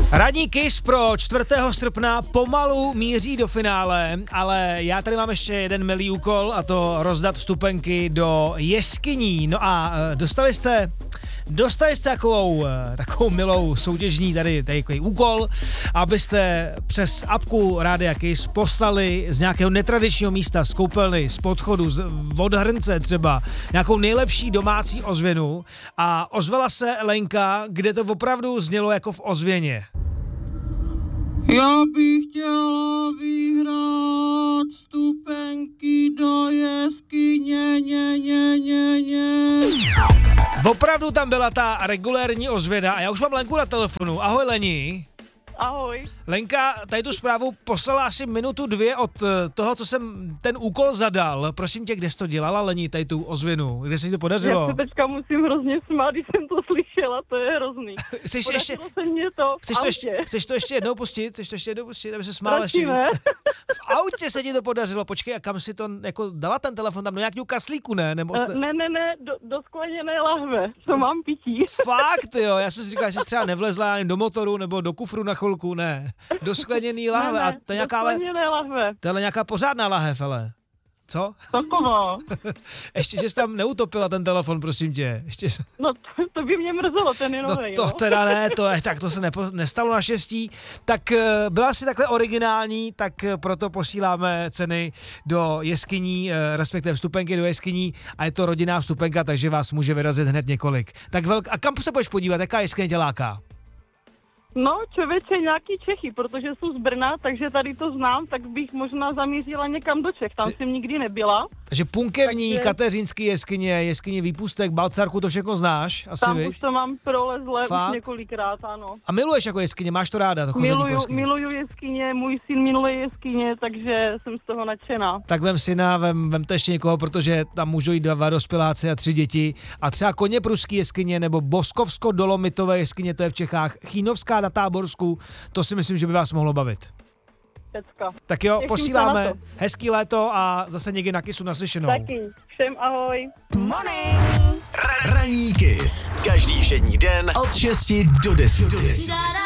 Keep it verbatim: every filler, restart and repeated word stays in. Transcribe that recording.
Ranní Kiss pro čtvrtého srpna pomalu míří do finále, ale já tady mám ještě jeden milý úkol a to rozdat vstupenky do jeskyní. No a dostali jste... Dostali jste takovou, takovou milou soutěžní tady, tady takový úkol, abyste přes apku Rádia Kiss poslali z nějakého netradičního místa, z koupelny, z podchodu, z, od hrnce třeba, nějakou nejlepší domácí ozvěnu a ozvala se Lenka, kde to opravdu znělo jako v ozvěně. Já bych chtěla vyhrát vstupenky do jeskyně, ně, ně, ně, ně. Opravdu tam byla ta regulérní ozvěna a já už mám Lenku na telefonu. Ahoj Leni. Ahoj. Lenka tady tu zprávu poslala asi minutu dvě od toho, co jsem ten úkol zadal. Prosím tě, kde jsi to dělala, Leni, tady tu ozvěnu? Kde se ti to podařilo? Já se teďka musím hrozně smát, když jsem to slyšela, to je hrozný. Chceš Podařilo ještě, se mě to v chceš to, autě. ještě, chceš to ještě jednou pustit? Chceš to ještě jednou pustit, aby se smála ještě Prosíme. víc? V autě se ti to podařilo, počkej, a kam si to jako dala ten telefon? Tam do nějakého kaslíku, ne? Nebo jste... Uh, ne, ne, ne, do, do skleněné lahve, co mám pití. Fakt, jo, já jsem si říkal, že jsi třeba nevlezla ani do motoru nebo do kufru na chvilku, ne. Do skleněný lahve. Ne, ne, a to je nějaká, do skleněné lahve. to je nějaká pořádná lahev, ale. Co? Taková. Ještě, že jsi tam neutopila ten telefon, prosím tě. Ještě... No to, to by mě mrzelo, ten je No novej, to no. teda ne, to je, tak to se nepo, nestalo naštěstí. Tak uh, byla jsi takhle originální, tak uh, proto posíláme ceny do jeskyní, uh, respektive vstupenky do jeskyní a je to rodinná vstupenka, takže vás může vyrazit hned několik. Tak velk... A kam se půjdeš podívat, jaká jeskyně tě láká? No, člověče, nějaký Čechy, protože jsou z Brna, takže tady to znám, tak bych možná zamířila někam do Čech, tam Ty... jsem nikdy nebyla. Takže Punkevní, takže... Kateřínský jeskyně, jeskyně Výpustek, Balcarku, to všechno znáš, asi Tam víš? už to mám prolezlé Fakt? už několikrát, ano. A miluješ jako jeskyně, máš to ráda, to chození po Miluju, jeskyni? miluju jeskyně, můj syn miluje jeskyně, takže jsem z toho nadšená. Tak vem syna, vem, vemte ještě někoho, protože tam můžou jít dva dospěláci a tři děti. A třeba Koně pruský jeskyně nebo Boskovsko-dolomitové jeskyně, to je v Čechách, Chínovská na Táborsku, to si myslím, že by vás mohlo bavit. Pecka. Tak jo, Těším posíláme se na to. hezký léto a zase někdy na Kissu naslyšenou. Taky. Všem ahoj. Ranní Kiss. Každý všední den od šesti do deseti.